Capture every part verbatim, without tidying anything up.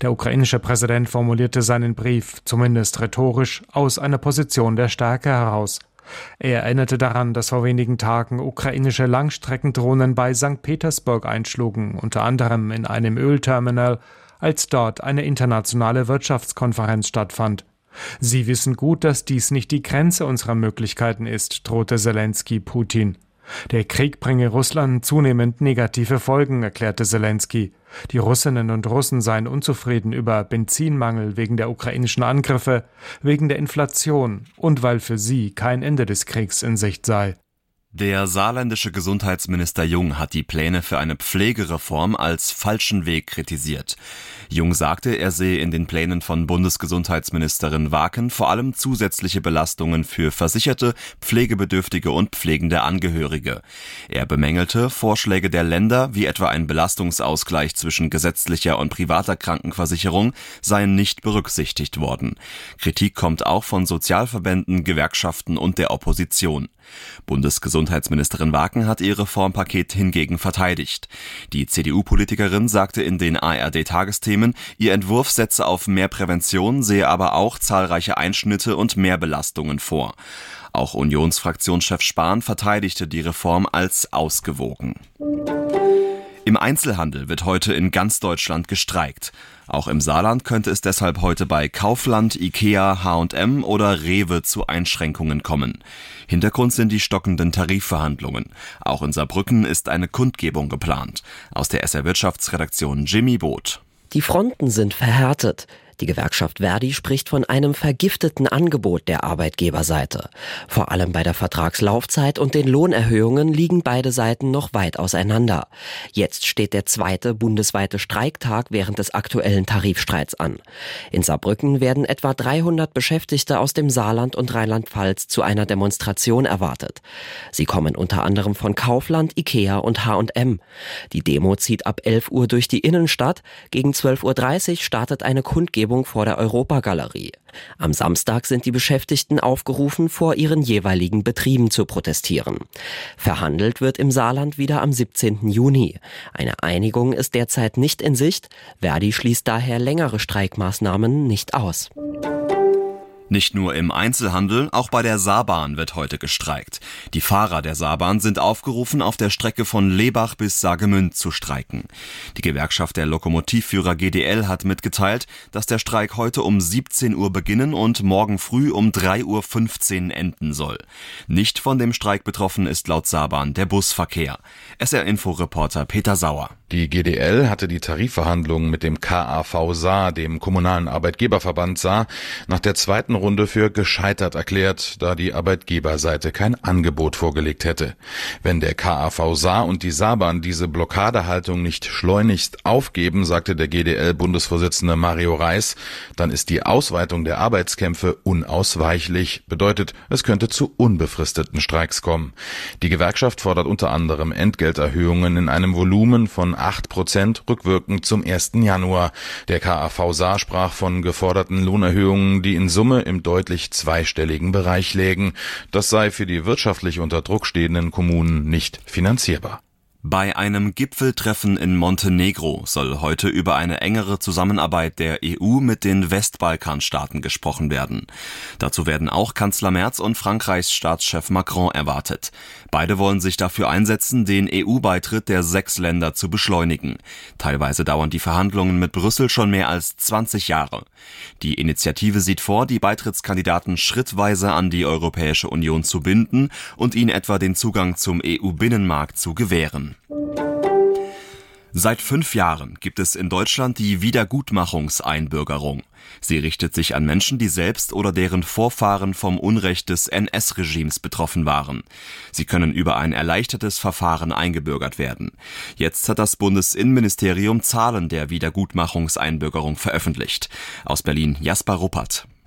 Der ukrainische Präsident formulierte seinen Brief, zumindest rhetorisch, aus einer Position der Stärke heraus. Er erinnerte daran, dass vor wenigen Tagen ukrainische Langstreckendrohnen bei Sankt Petersburg einschlugen, unter anderem in einem Ölterminal, als dort eine internationale Wirtschaftskonferenz stattfand. Sie wissen gut, dass dies nicht die Grenze unserer Möglichkeiten ist, drohte Selenskyj Putin. Der Krieg bringe Russland zunehmend negative Folgen, erklärte Selenskyj. Die Russinnen und Russen seien unzufrieden über Benzinmangel wegen der ukrainischen Angriffe, wegen der Inflation und weil für sie kein Ende des Kriegs in Sicht sei. Der saarländische Gesundheitsminister Jung hat die Pläne für eine Pflegereform als falschen Weg kritisiert. Jung sagte, er sehe in den Plänen von Bundesgesundheitsministerin Waken vor allem zusätzliche Belastungen für Versicherte, Pflegebedürftige und pflegende Angehörige. Er bemängelte, Vorschläge der Länder, wie etwa ein Belastungsausgleich zwischen gesetzlicher und privater Krankenversicherung, seien nicht berücksichtigt worden. Kritik kommt auch von Sozialverbänden, Gewerkschaften und der Opposition. Bundesgesundheitsministerin Waken hat ihr Reformpaket hingegen verteidigt. Die C D U-Politikerin sagte in den A R D-Tagesthemen, ihr Entwurf setze auf mehr Prävention, sehe aber auch zahlreiche Einschnitte und Mehrbelastungen vor. Auch Unionsfraktionschef Spahn verteidigte die Reform als ausgewogen. Im Einzelhandel wird heute in ganz Deutschland gestreikt. Auch im Saarland könnte es deshalb heute bei Kaufland, Ikea, H und M oder Rewe zu Einschränkungen kommen. Hintergrund sind die stockenden Tarifverhandlungen. Auch in Saarbrücken ist eine Kundgebung geplant. Aus der S R-Wirtschaftsredaktion Jimmy Both. Die Fronten sind verhärtet. Die Gewerkschaft Verdi spricht von einem vergifteten Angebot der Arbeitgeberseite. Vor allem bei der Vertragslaufzeit und den Lohnerhöhungen liegen beide Seiten noch weit auseinander. Jetzt steht der zweite bundesweite Streiktag während des aktuellen Tarifstreits an. In Saarbrücken werden etwa dreihundert Beschäftigte aus dem Saarland und Rheinland-Pfalz zu einer Demonstration erwartet. Sie kommen unter anderem von Kaufland, Ikea und H und M. Die Demo zieht ab elf Uhr durch die Innenstadt. Gegen zwölf Uhr dreißig startet eine Kundgebung vor der Europagalerie. Am Samstag sind die Beschäftigten aufgerufen, vor ihren jeweiligen Betrieben zu protestieren. Verhandelt wird im Saarland wieder am siebzehnten Juni. Eine Einigung ist derzeit nicht in Sicht. Verdi schließt daher längere Streikmaßnahmen nicht aus. Nicht nur im Einzelhandel, auch bei der Saarbahn wird heute gestreikt. Die Fahrer der Saarbahn sind aufgerufen, auf der Strecke von Lebach bis Saargemünd zu streiken. Die Gewerkschaft der Lokomotivführer G D L hat mitgeteilt, dass der Streik heute um siebzehn Uhr beginnen und morgen früh um drei Uhr fünfzehn enden soll. Nicht von dem Streik betroffen ist laut Saarbahn der Busverkehr. S R-Info-Reporter Peter Sauer. Die G D L hatte die Tarifverhandlungen mit dem K A V Saar, dem kommunalen Arbeitgeberverband Saar, nach der zweiten Runde für gescheitert erklärt, da die Arbeitgeberseite kein Angebot vorgelegt hätte. Wenn der K A V Saar und die Saarbahn diese Blockadehaltung nicht schleunigst aufgeben, sagte der G D L-Bundesvorsitzende Mario Reis, dann ist die Ausweitung der Arbeitskämpfe unausweichlich. Bedeutet, es könnte zu unbefristeten Streiks kommen. Die Gewerkschaft fordert unter anderem Entgelterhöhungen in einem Volumen von acht Prozent rückwirkend zum ersten Januar. Der K A V Saar sprach von geforderten Lohnerhöhungen, die in Summe im deutlich zweistelligen Bereich lägen. Das sei für die wirtschaftlich unter Druck stehenden Kommunen nicht finanzierbar. Bei einem Gipfeltreffen in Montenegro soll heute über eine engere Zusammenarbeit der E U mit den Westbalkanstaaten gesprochen werden. Dazu werden auch Kanzler Merz und Frankreichs Staatschef Macron erwartet. Beide wollen sich dafür einsetzen, den E U-Beitritt der sechs Länder zu beschleunigen. Teilweise dauern die Verhandlungen mit Brüssel schon mehr als zwanzig Jahre. Die Initiative sieht vor, die Beitrittskandidaten schrittweise an die Europäische Union zu binden und ihnen etwa den Zugang zum E U-Binnenmarkt zu gewähren. Seit fünf Jahren gibt es in Deutschland die Wiedergutmachungseinbürgerung. Sie richtet sich an Menschen, die selbst oder deren Vorfahren vom Unrecht des N S-Regimes betroffen waren. Sie können über ein erleichtertes Verfahren eingebürgert werden. Jetzt hat das Bundesinnenministerium Zahlen der Wiedergutmachungseinbürgerung veröffentlicht. Aus Berlin Jasper Ruppert.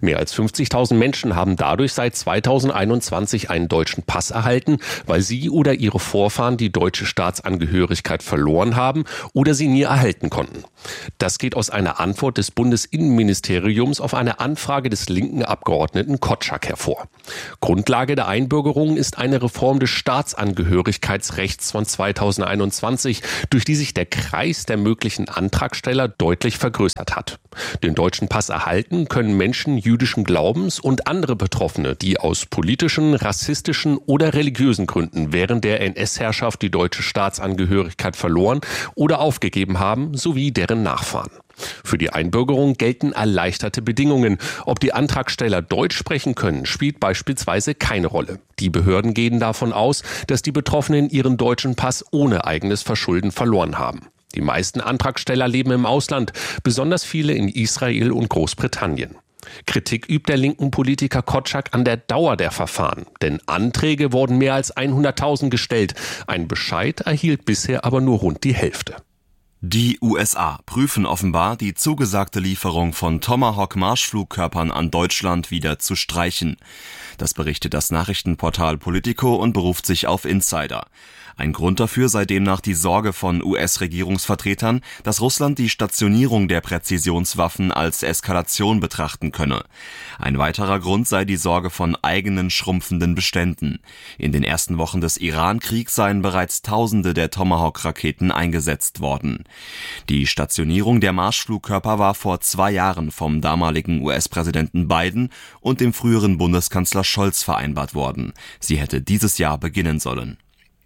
Mehr als fünfzigtausend Menschen haben dadurch seit zweitausendeinundzwanzig einen deutschen Pass erhalten, weil sie oder ihre Vorfahren die deutsche Staatsangehörigkeit verloren haben oder sie nie erhalten konnten. Das geht aus einer Antwort des Bundesinnenministeriums auf eine Anfrage des linken Abgeordneten Kotschak hervor. Grundlage der Einbürgerung ist eine Reform des Staatsangehörigkeitsrechts von zweitausendeinundzwanzig, durch die sich der Kreis der möglichen Antragsteller deutlich vergrößert hat. Den deutschen Pass erhalten können Menschen jüdischen Glaubens und andere Betroffene, die aus politischen, rassistischen oder religiösen Gründen während der N S-Herrschaft die deutsche Staatsangehörigkeit verloren oder aufgegeben haben, sowie deren Nachfahren. Für die Einbürgerung gelten erleichterte Bedingungen. Ob die Antragsteller Deutsch sprechen können, spielt beispielsweise keine Rolle. Die Behörden gehen davon aus, dass die Betroffenen ihren deutschen Pass ohne eigenes Verschulden verloren haben. Die meisten Antragsteller leben im Ausland, besonders viele in Israel und Großbritannien. Kritik übt der linken Politiker Kotschak an der Dauer der Verfahren, denn Anträge wurden mehr als hunderttausend gestellt. Ein Bescheid erhielt bisher aber nur rund die Hälfte. Die U S A prüfen offenbar, die zugesagte Lieferung von Tomahawk-Marschflugkörpern an Deutschland wieder zu streichen. Das berichtet das Nachrichtenportal Politico und beruft sich auf Insider. Ein Grund dafür sei demnach die Sorge von U S-Regierungsvertretern, dass Russland die Stationierung der Präzisionswaffen als Eskalation betrachten könne. Ein weiterer Grund sei die Sorge von eigenen schrumpfenden Beständen. In den ersten Wochen des Iran-Kriegs seien bereits Tausende der Tomahawk-Raketen eingesetzt worden. Die Stationierung der Marschflugkörper war vor zwei Jahren vom damaligen U S-Präsidenten Biden und dem früheren Bundeskanzler Scholz vereinbart worden. Sie hätte dieses Jahr beginnen sollen.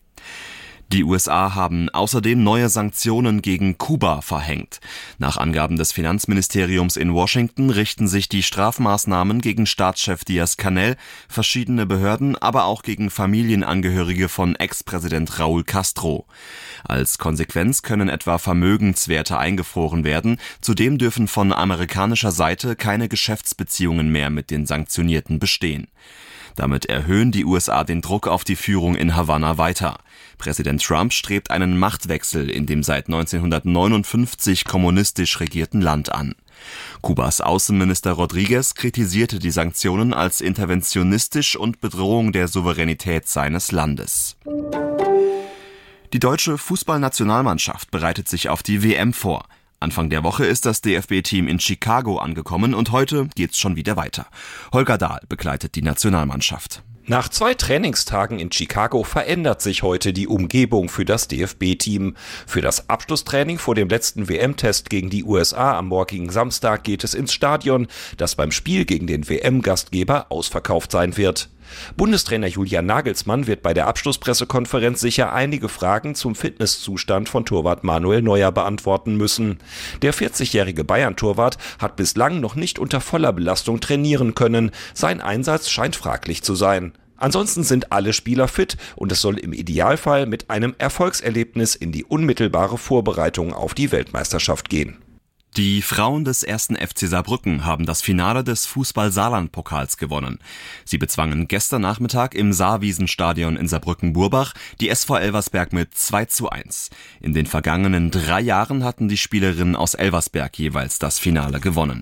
Die U S A haben außerdem neue Sanktionen gegen Kuba verhängt. Nach Angaben des Finanzministeriums in Washington richten sich die Strafmaßnahmen gegen Staatschef Díaz-Canel, verschiedene Behörden, aber auch gegen Familienangehörige von Ex-Präsident Raúl Castro. Als Konsequenz können etwa Vermögenswerte eingefroren werden. Zudem dürfen von amerikanischer Seite keine Geschäftsbeziehungen mehr mit den Sanktionierten bestehen. Damit erhöhen die U S A den Druck auf die Führung in Havanna weiter. Präsident Trump strebt einen Machtwechsel in dem seit neunzehnhundertneunundfünfzig kommunistisch regierten Land an. Kubas Außenminister Rodriguez kritisierte die Sanktionen als interventionistisch und Bedrohung der Souveränität seines Landes. Die deutsche Fußballnationalmannschaft bereitet sich auf die W M vor. Anfang der Woche ist das D F B-Team in Chicago angekommen und heute geht's schon wieder weiter. Holger Dahl begleitet die Nationalmannschaft. Nach zwei Trainingstagen in Chicago verändert sich heute die Umgebung für das D F B-Team. Für das Abschlusstraining vor dem letzten W M-Test gegen die U S A am morgigen Samstag geht es ins Stadion, das beim Spiel gegen den W M-Gastgeber ausverkauft sein wird. Bundestrainer Julian Nagelsmann wird bei der Abschlusspressekonferenz sicher einige Fragen zum Fitnesszustand von Torwart Manuel Neuer beantworten müssen. Der vierzigjährige Bayern-Torwart hat bislang noch nicht unter voller Belastung trainieren können. Sein Einsatz scheint fraglich zu sein. Ansonsten sind alle Spieler fit und es soll im Idealfall mit einem Erfolgserlebnis in die unmittelbare Vorbereitung auf die Weltmeisterschaft gehen. Die Frauen des ersten F C Saarbrücken haben das Finale des Fußball-Saarland-Pokals gewonnen. Sie bezwangen gestern Nachmittag im Saarwiesenstadion in Saarbrücken-Burbach die S V Elversberg mit zwei zu eins. In den vergangenen drei Jahren hatten die Spielerinnen aus Elversberg jeweils das Finale gewonnen.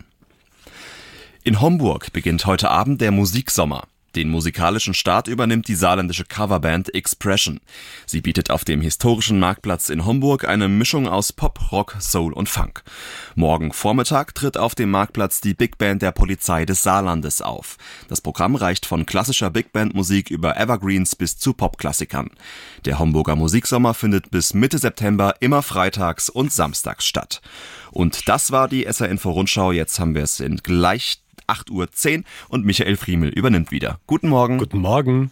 In Homburg beginnt heute Abend der Musiksommer. Den musikalischen Start übernimmt die saarländische Coverband Expression. Sie bietet auf dem historischen Marktplatz in Homburg eine Mischung aus Pop, Rock, Soul und Funk. Morgen Vormittag tritt auf dem Marktplatz die Big Band der Polizei des Saarlandes auf. Das Programm reicht von klassischer Big Band Musik über Evergreens bis zu Popklassikern. Der Homburger Musiksommer findet bis Mitte September immer freitags und samstags statt. Und das war die S R Info Rundschau. Jetzt haben wir es in gleich acht Uhr zehn und Michael Friemel übernimmt wieder. Guten Morgen. Guten Morgen.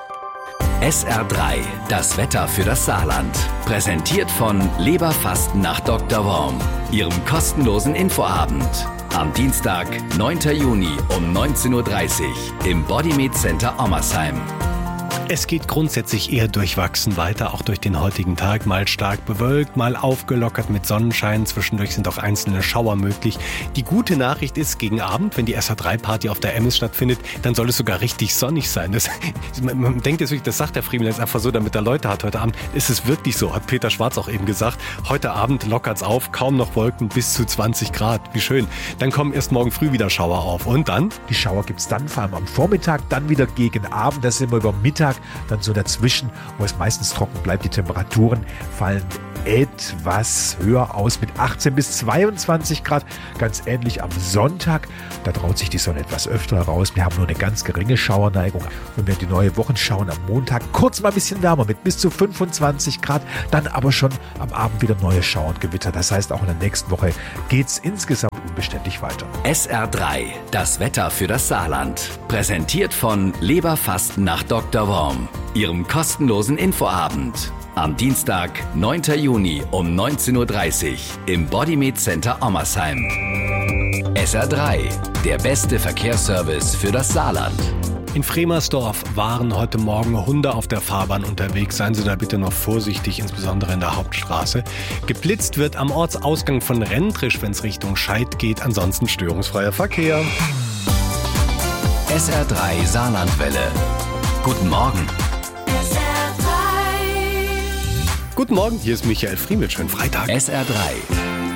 S R drei, das Wetter für das Saarland. Präsentiert von Leberfasten nach Doktor Worm, Ihrem kostenlosen Infoabend. Am Dienstag, neunten Juni um neunzehn Uhr dreißig im Bodymeat Center Ommersheim. Es geht grundsätzlich eher durchwachsen weiter, auch durch den heutigen Tag. Mal stark bewölkt, mal aufgelockert mit Sonnenschein. Zwischendurch sind auch einzelne Schauer möglich. Die gute Nachricht ist, gegen Abend, wenn die S R drei Party auf der Emmis stattfindet, dann soll es sogar richtig sonnig sein. Das, man denkt jetzt wirklich, das sagt der Friemel jetzt einfach so, damit er Leute hat heute Abend. Ist es wirklich so, hat Peter Schwarz auch eben gesagt. Heute Abend lockert's auf, kaum noch Wolken, bis zu zwanzig Grad. Wie schön. Dann kommen erst morgen früh wieder Schauer auf. Und dann? Die Schauer gibt's dann vor allem am Vormittag, dann wieder gegen Abend. Das sind wir über Mittag, dann so dazwischen, wo es meistens trocken bleibt. Die Temperaturen fallen etwas höher aus mit achtzehn bis zweiundzwanzig Grad. Ganz ähnlich am Sonntag. Da traut sich die Sonne etwas öfter raus. Wir haben nur eine ganz geringe Schauerneigung. Wenn wir die neue Woche schauen, am Montag kurz mal ein bisschen wärmer mit bis zu fünfundzwanzig Grad. Dann aber schon am Abend wieder neue Schauer und Gewitter. Das heißt, auch in der nächsten Woche geht es insgesamt unbeständig weiter. S R drei, das Wetter für das Saarland. Präsentiert von Leberfasten nach Doktor Worm, Ihrem kostenlosen Infoabend. Am Dienstag, neunten Juni um neunzehn Uhr dreißig im Bodymed Center Ommersheim. S R drei, der beste Verkehrsservice für das Saarland. In Fremersdorf waren heute Morgen Hunde auf der Fahrbahn unterwegs. Seien Sie da bitte noch vorsichtig, insbesondere in der Hauptstraße. Geblitzt wird am Ortsausgang von Rentrisch, wenn es Richtung Scheid geht. Ansonsten störungsfreier Verkehr. S R drei Saarlandwelle. Guten Morgen. S R drei. Guten Morgen, hier ist Michael Friemel. Schönen Freitag. S R drei.